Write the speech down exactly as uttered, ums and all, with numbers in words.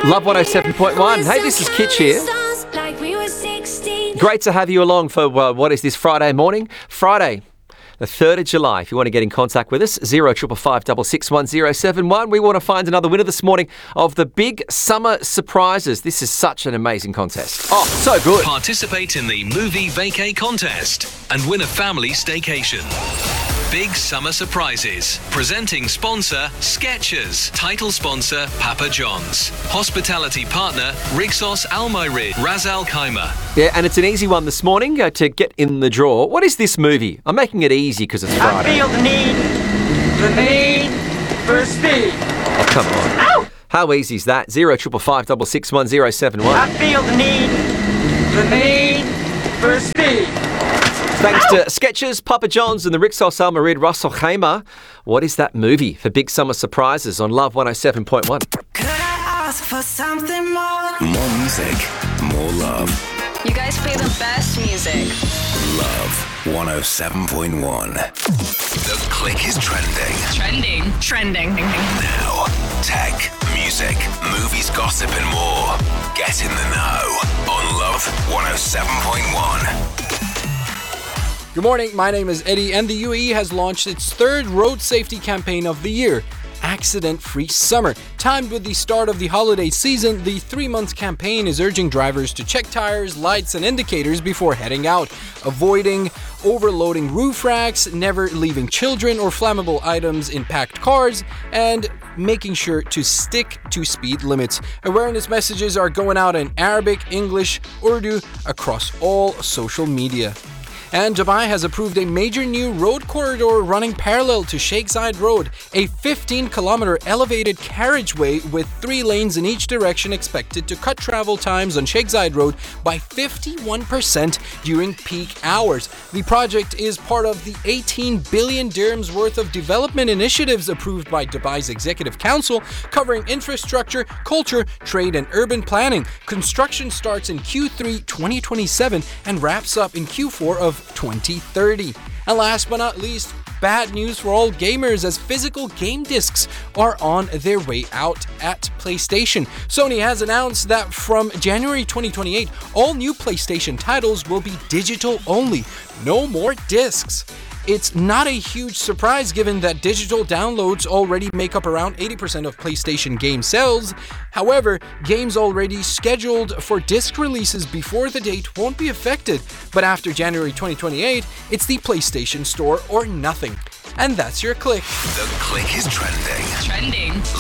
Love one oh seven point one. Hey, this is Kitch here. Great to have you along for, uh, what is this, Friday morning? Friday, the third of July. If you want to get in contact with us, zero triple five six six one zero seven one. We want to find another winner this morning of the Big Summer Surprises. This is such an amazing contest. Oh, so good. Participate in the Movie Vacay contest and win a family staycation. Big Summer Surprises. Presenting sponsor, Skechers. Title sponsor, Papa John's. Hospitality partner, Rixos Almyrid. Ras Al Khaimah. Yeah, and it's an easy one this morning uh, to get in the draw. What is this movie? I'm making it easy because it's Friday. I feel the need, the need for speed. Oh, come on. Ow! How easy is that? zero triple five six six one zero seven one. I feel the need, the need for speed. Thanks to Skechers, Papa John's and the Rixos Almyrid Ras Al Khaimah. What is that movie for Big Summer Surprises on Love one oh seven point one? Could I ask for something more? More music, more love. You guys play the best music. Love one oh seven point one. The click is trending. Trending. Trending. Now, tech, music, movies, gossip and more. Get in the know on Love one oh seven point one. Good morning, my name is Eddie, and the U A E has launched its third road safety campaign of the year, Accident-Free Summer. Timed with the start of the holiday season, the three-month campaign is urging drivers to check tires, lights, and indicators before heading out, avoiding overloading roof racks, never leaving children or flammable items in packed cars, and making sure to stick to speed limits. Awareness messages are going out in Arabic, English, Urdu across all social media. And Dubai has approved a major new road corridor running parallel to Sheikh Zayed Road, a fifteen kilometer elevated carriageway with three lanes in each direction expected to cut travel times on Sheikh Zayed Road by fifty-one percent during peak hours. The project is part of the eighteen billion dirhams worth of development initiatives approved by Dubai's Executive Council, covering infrastructure, culture, trade, and urban planning. Construction starts in Q three twenty twenty-seven and wraps up in Q four of twenty thirty. And last but not least, bad news for all gamers as physical game discs are on their way out at PlayStation. Sony has announced that from January twenty twenty-eight, all new PlayStation titles will be digital only. No more discs. It's not a huge surprise given that digital downloads already make up around eighty percent of PlayStation game sales. However, games already scheduled for disc releases before the date won't be affected, but after January twenty twenty-eight, it's the PlayStation Store or nothing. And that's your click. The click is trending. Trending.